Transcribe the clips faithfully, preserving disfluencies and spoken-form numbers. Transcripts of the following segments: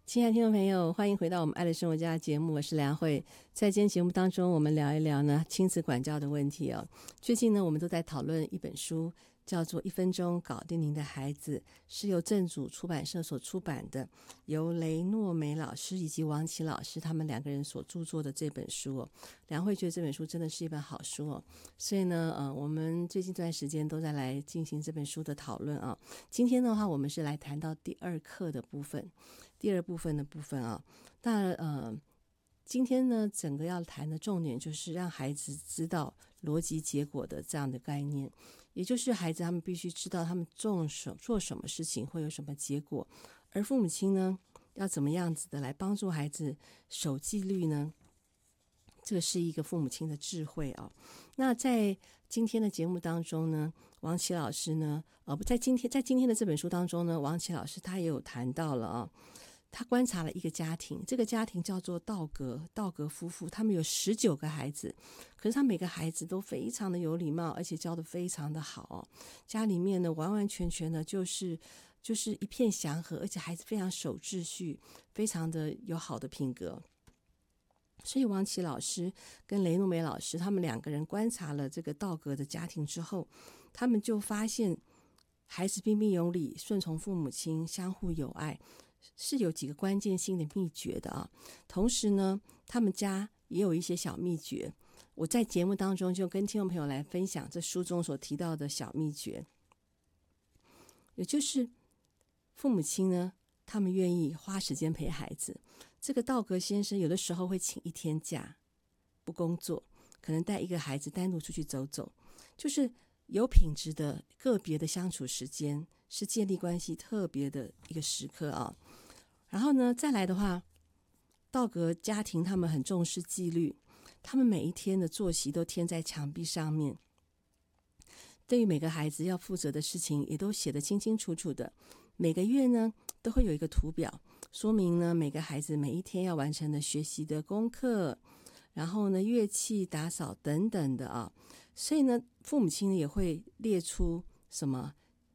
亲爱的听众朋友，欢迎回到我们爱的生活家的节目，我是梁慧。在今天节目当中，我们聊一聊呢亲子管教的问题哦。最近呢，我们都在讨论一本书，叫做《一分钟搞定您的孩子》，是由正主出版社所出版的，由雷诺梅老师以及王琦老师他们两个人所著作的这本书哦。梁慧觉得这本书真的是一本好书哦，所以呢，呃，我们最近这段时间都在来进行这本书的讨论啊。今天的话，我们是来谈到第二课的部分。第二部分的部分啊，那呃，今天呢，整个要谈的重点就是让孩子知道逻辑结果的这样的概念，也就是孩子他们必须知道他们做什做什么事情会有什么结果，而父母亲呢，要怎么样子的来帮助孩子守纪律呢？这个是一个父母亲的智慧啊。那在今天的节目当中呢，王琦老师呢，呃，在今天在今天的这本书当中呢，王琦老师他也有谈到了啊。他观察了一个家庭，这个家庭叫做道格道格夫妇，他们有十九个孩子，可是他每个孩子都非常的有礼貌，而且教得非常的好哦。家里面呢，完完全全的就是就是一片祥和，而且孩子非常守秩序，非常的有好的品格。所以王琦老师跟雷诺梅老师他们两个人观察了这个道格的家庭之后，他们就发现孩子彬彬有礼，顺从父母亲，相互友爱，是有几个关键性的秘诀的啊。同时呢，他们家也有一些小秘诀，我在节目当中就跟听众朋友来分享这书中所提到的小秘诀，也就是父母亲呢，他们愿意花时间陪孩子。这个道格先生有的时候会请一天假，不工作，可能带一个孩子单独出去走走，就是有品质的个别的相处时间，是建立关系特别的一个时刻啊。然后呢，再来的话，道格家庭他们很重视纪律，他们每一天的作息都贴在墙壁上面，对于每个孩子要负责的事情也都写得清清楚楚的。每个月呢，都会有一个图表，说明呢每个孩子每一天要完成的学习的功课，然后呢乐器打扫等等的啊。所以呢，父母亲也会列出什么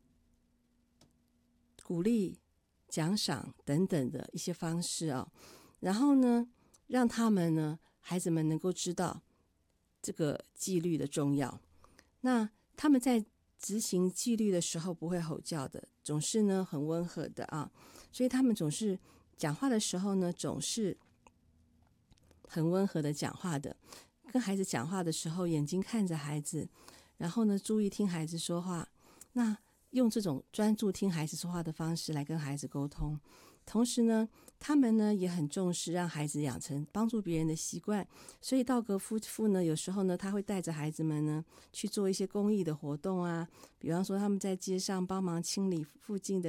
鼓励、奖赏等等的一些方式啊，然后呢，让他们呢孩子们能够知道这个纪律的重要。那他们在执行纪律的时候不会吼叫的，总是呢很温和的啊，所以他们总是讲话的时候呢，总是很温和的讲话的。跟孩子讲话的时候，眼睛看着孩子，然后呢注意听孩子说话，那用这种专注听孩子说话的方式来跟孩子沟通。同时呢，他们呢也很重视让孩子养成帮助别人的习惯，所以道格夫妇呢，有时候呢他会带着孩子们呢去做一些公益的活动啊，比方说他们在街上帮忙清理附近的